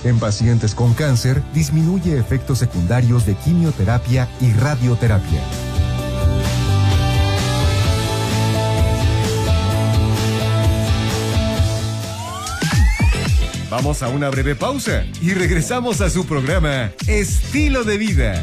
En pacientes con cáncer, disminuye efectos secundarios de quimioterapia y radioterapia. Vamos a una breve pausa y regresamos a su programa Estilo de Vida.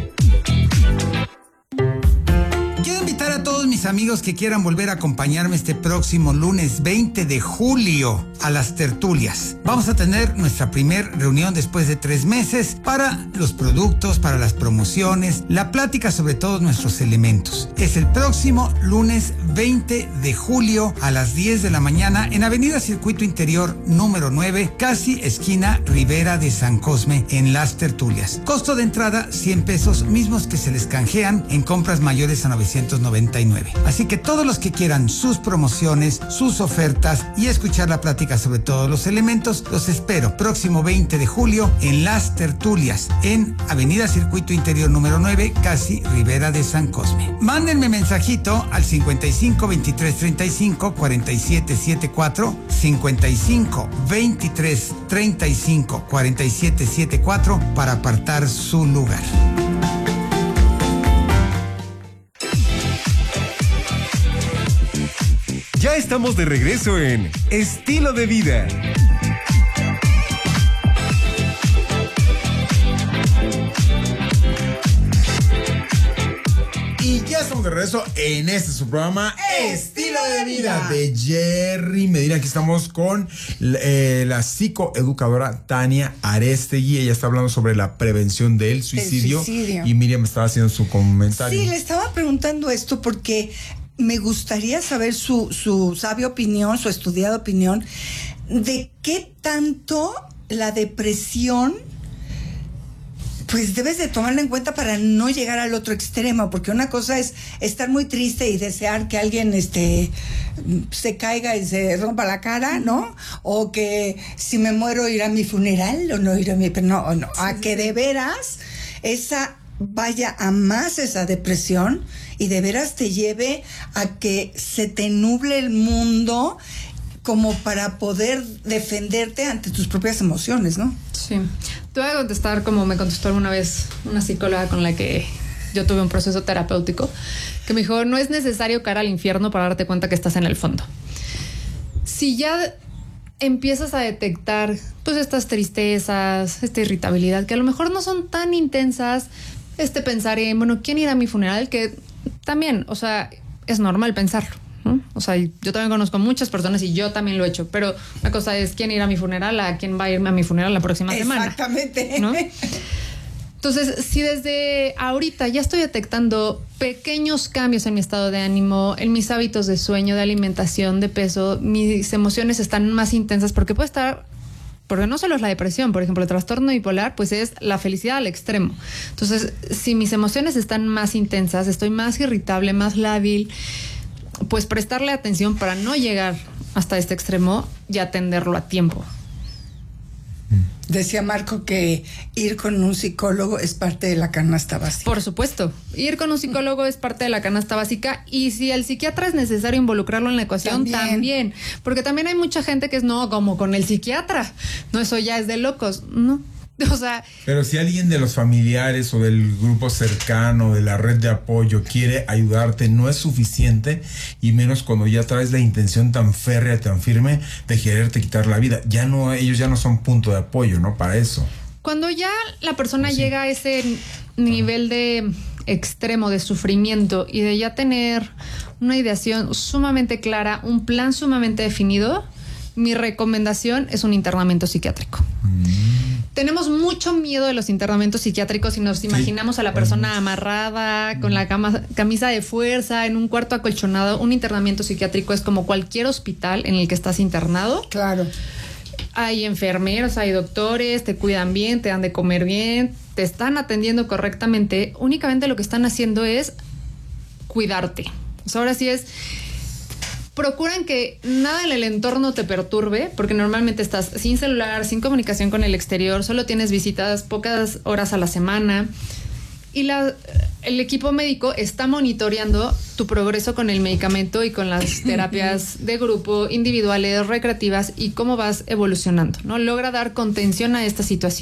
Quiero invitar a todos mis amigos que quieran volver a acompañarme este próximo lunes 20 de julio a las tertulias. Vamos a tener nuestra primer reunión después de 3 meses para los productos, para las promociones, la plática sobre todos nuestros elementos. Es el próximo lunes 20 de julio a las 10 de la mañana en Avenida Circuito Interior número 9, casi esquina Ribera de San Cosme, en las tertulias. Costo de entrada 100 pesos, mismos que se les canjean en compras mayores a 999. Así que todos los que quieran sus promociones, sus ofertas y escuchar la plática sobre todos los elementos, los espero próximo 20 de julio en las tertulias en Avenida Circuito Interior número 9, casi Ribera de San Cosme. Mándenme mensajito al 55 23 35 47 74, 55 23 35 47 74 para apartar su lugar. Ya estamos de regreso en Estilo de Vida. Y ya estamos de regreso en su programa Estilo de Vida de Jerry Medina. Aquí estamos con la psicoeducadora Tania Arestegui. Ella está hablando sobre la prevención del suicidio. Y Miriam estaba haciendo su comentario. Sí, le estaba preguntando esto porque me gustaría saber su sabia opinión, su estudiada opinión, de qué tanto la depresión pues debes de tomarla en cuenta para no llegar al otro extremo, porque una cosa es estar muy triste y desear que alguien se caiga y se rompa la cara, ¿no? O que si me muero ir a mi funeral o no ir a mi... No, a que de veras vaya a más esa depresión y de veras te lleve a que se te nuble el mundo como para poder defenderte ante tus propias emociones, ¿no? Sí. Te voy a contestar como me contestó alguna vez una psicóloga con la que yo tuve un proceso terapéutico, que me dijo, no es necesario caer al infierno para darte cuenta que estás en el fondo. Si ya empiezas a detectar pues estas tristezas, esta irritabilidad, que a lo mejor no son tan intensas, pensar en, bueno, ¿quién irá a mi funeral? Que también, o sea, es normal pensarlo, ¿no? O sea, yo también conozco muchas personas y yo también lo he hecho, pero una cosa es quién irá a mi funeral, a quién va a irme a mi funeral la próxima semana. Exactamente. ¿No? Entonces, si desde ahorita ya estoy detectando pequeños cambios en mi estado de ánimo, en mis hábitos de sueño, de alimentación, de peso, mis emociones están más intensas, porque no solo es la depresión, por ejemplo, el trastorno bipolar, pues es la felicidad al extremo. Entonces, si mis emociones están más intensas, estoy más irritable, más lábil, pues prestarle atención para no llegar hasta este extremo y atenderlo a tiempo. Decía Marco que ir con un psicólogo es parte de la canasta básica. Por supuesto, ir con un psicólogo es parte de la canasta básica, y si el psiquiatra es necesario involucrarlo en la ecuación, también. Porque también hay mucha gente que es, no, como con el psiquiatra, no, eso ya es de locos, ¿no? O sea, pero si alguien de los familiares o del grupo cercano, de la red de apoyo, quiere ayudarte, no es suficiente, y menos cuando ya traes la intención tan férrea, tan firme de quererte quitar la vida. Ellos ya no son punto de apoyo, ¿no? Para eso. Cuando ya la persona llega a ese nivel de extremo de sufrimiento y de ya tener una ideación sumamente clara, un plan sumamente definido, mi recomendación es un internamiento psiquiátrico. Tenemos mucho miedo de los internamientos psiquiátricos y nos imaginamos a la persona amarrada, con la camisa de fuerza, en un cuarto acolchonado. Un internamiento psiquiátrico es como cualquier hospital en el que estás internado. Claro. Hay enfermeros, hay doctores, te cuidan bien, te dan de comer bien, te están atendiendo correctamente. Únicamente lo que están haciendo es cuidarte. O sea, ahora sí es... Procuran que nada en el entorno te perturbe, porque normalmente estás sin celular, sin comunicación con el exterior, solo tienes visitas pocas horas a la semana, y el equipo médico está monitoreando tu progreso con el medicamento y con las terapias de grupo, individuales, recreativas, y cómo vas evolucionando, ¿no? Logra dar contención a esta situación.